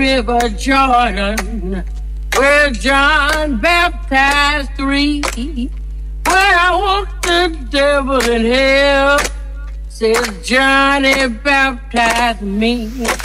River Jordan, where John baptized three, where I walked the devil in hell, says Johnny baptized me.